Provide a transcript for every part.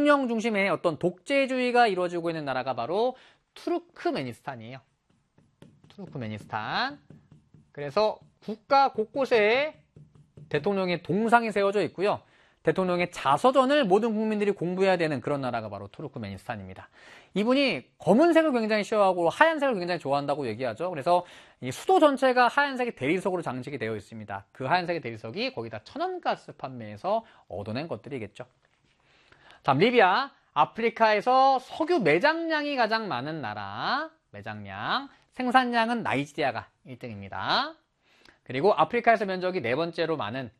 대통령 중심의 어떤 독재주의가 이루어지고 있는 나라가 바로 투르크메니스탄이에요. 투르크메니스탄. 그래서 국가 곳곳에 대통령의 동상이 세워져 있고요. 대통령의 자서전을 모든 국민들이 공부해야 되는 그런 나라가 바로 투르크메니스탄입니다. 이분이 검은색을 굉장히 싫어하고 하얀색을 굉장히 좋아한다고 얘기하죠. 그래서 이 수도 전체가 하얀색의 대리석으로 장식이 되어 있습니다. 그 하얀색의 대리석이 거기다 천연가스 판매해서 얻어낸 것들이겠죠. 다음 리비아. 아프리카에서 석유 매장량이 가장 많은 나라. 매장량. 생산량은 나이지리아가 1등입니다. 그리고 아프리카에서 면적이 네 번째로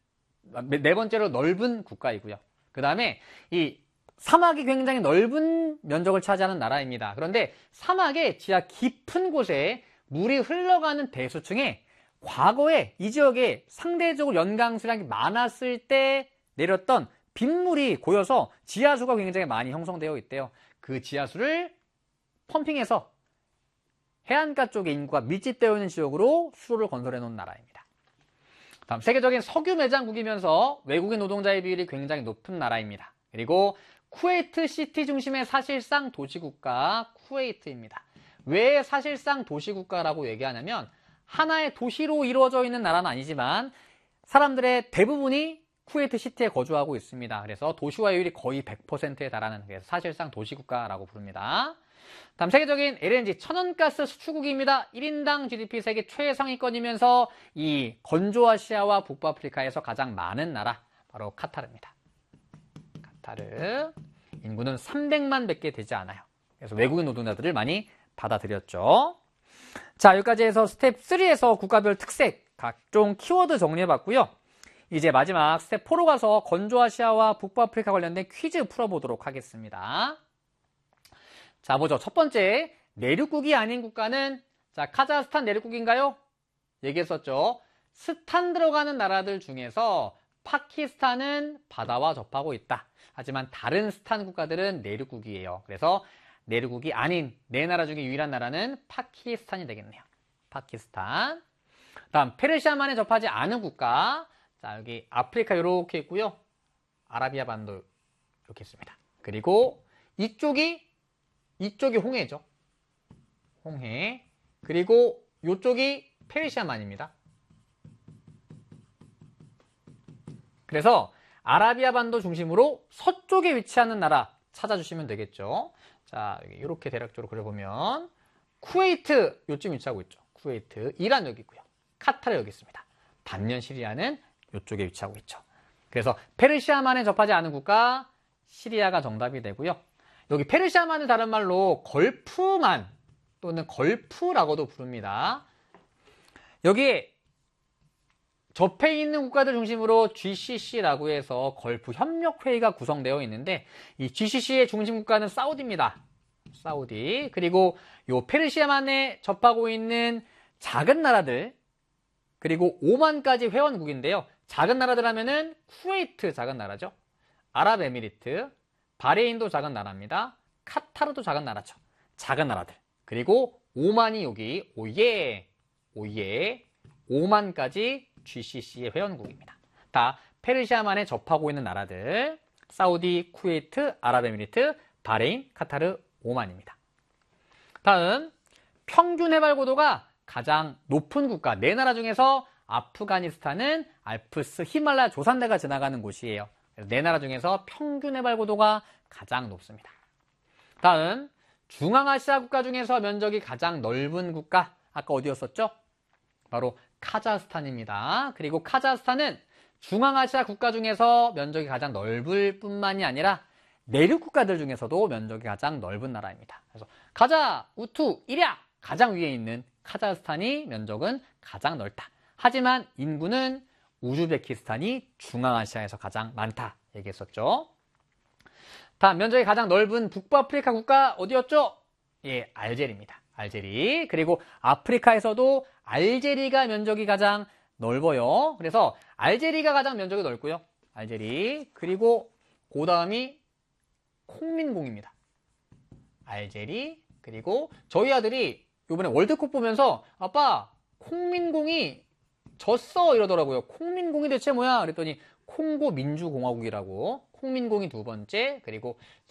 넓은 국가이고요. 그 다음에 이 사막이 굉장히 넓은 면적을 차지하는 나라입니다. 그런데 사막의 지하 깊은 곳에 물이 흘러가는 대수층에 과거에 이 지역에 상대적으로 연강수량이 많았을 때 내렸던 빗물이 고여서 지하수가 굉장히 많이 형성되어 있대요. 그 지하수를 펌핑해서 해안가 쪽에 인구가 밀집되어 있는 지역으로 수로를 건설해 놓은 나라입니다. 다음 세계적인 석유 매장국이면서 외국인 노동자의 비율이 굉장히 높은 나라입니다. 그리고 쿠웨이트 시티 중심의 사실상 도시국가 쿠웨이트입니다. 왜 사실상 도시국가라고 얘기하냐면 하나의 도시로 이루어져 있는 나라는 아니지만 사람들의 대부분이 쿠웨이트 시티에 거주하고 있습니다. 그래서 도시화율이 거의 100%에 달하는, 그래서 사실상 도시국가라고 부릅니다. 다음 세계적인 LNG 천연가스 수출국입니다. 1인당 GDP 세계 최상위권이면서 이 건조아시아와 북부아프리카에서 가장 많은 나라 바로 카타르입니다. 카타르. 인구는 300만 밖에 되지 않아요. 그래서 외국인 노동자들을 많이 받아들였죠. 자, 여기까지 해서 스텝 3에서 국가별 특색 각종 키워드 정리해봤고요. 이제 마지막 스텝 4로 가서 건조아시아와 북부아프리카 관련된 퀴즈 풀어보도록 하겠습니다. 자, 보죠. 첫 번째, 내륙국이 아닌 국가는, 자, 카자흐스탄 내륙국인가요? 얘기했었죠. 스탄 들어가는 나라들 중에서 파키스탄은 바다와 접하고 있다. 하지만 다른 스탄 국가들은 내륙국이에요. 그래서 내륙국이 아닌 네 나라 중에 유일한 나라는 파키스탄이 되겠네요. 파키스탄. 다음, 페르시아만에 접하지 않은 국가. 자, 여기 아프리카 이렇게 있고요. 아라비아 반도 이렇게 있습니다. 그리고 이쪽이 홍해죠. 홍해. 그리고 이쪽이 페르시아만입니다. 그래서 아라비아 반도 중심으로 서쪽에 위치하는 나라 찾아주시면 되겠죠. 자, 이렇게 대략적으로 그려보면 쿠웨이트 요쯤 위치하고 있죠. 쿠웨이트. 이란 여기 있고요. 카타르 여기 있습니다. 반면 시리아는 이쪽에 위치하고 있죠. 그래서 페르시아만에 접하지 않은 국가 시리아가 정답이 되고요. 여기 페르시아만은 다른 말로 걸프만 또는 걸프라고도 부릅니다. 여기에 접해 있는 국가들 중심으로 GCC라고 해서 걸프 협력회의가 구성되어 있는데 이 GCC의 중심 국가는 사우디입니다. 사우디. 그리고 요 페르시아만에 접하고 있는 작은 나라들 그리고 오만까지 회원국인데요. 작은 나라들 하면은 쿠웨이트 작은 나라죠. 아랍에미리트, 바레인도 작은 나라입니다. 카타르도 작은 나라죠. 작은 나라들. 그리고 오만이 여기 오예 오만까지 GCC의 회원국입니다. 다 페르시아만에 접하고 있는 나라들 사우디, 쿠웨이트, 아랍에미리트, 바레인, 카타르, 오만입니다. 다음 평균 해발 고도가 가장 높은 국가 네 나라 중에서 아프가니스탄은 알프스 히말라야 조산대가 지나가는 곳이에요. 네 나라 중에서 평균 해발 고도가 가장 높습니다. 다음 중앙아시아 국가 중에서 면적이 가장 넓은 국가 아까 어디였었죠? 바로 카자흐스탄입니다. 그리고 카자흐스탄은 중앙아시아 국가 중에서 면적이 가장 넓을 뿐만이 아니라 내륙 국가들 중에서도 면적이 가장 넓은 나라입니다. 그래서 가자, 우투, 이랴 가장 위에 있는 카자흐스탄이 면적은 가장 넓다. 하지만 인구는 우즈베키스탄이 중앙아시아에서 가장 많다 얘기했었죠. 다음 면적이 가장 넓은 북부아프리카 국가 어디였죠? 예, 알제리입니다. 알제리. 그리고 아프리카에서도 알제리가 면적이 가장 넓어요. 그래서 알제리가 가장 면적이 넓고요. 알제리. 그리고 그 다음이 콩민공입니다. 알제리. 그리고 저희 아들이 이번에 월드컵 보면서 아빠 콩민공이 졌어 이러더라고요. 콩민공이 대체 뭐야? 그랬더니 콩고 민주공화국이라고. 콩민공이 두 번째, 그리고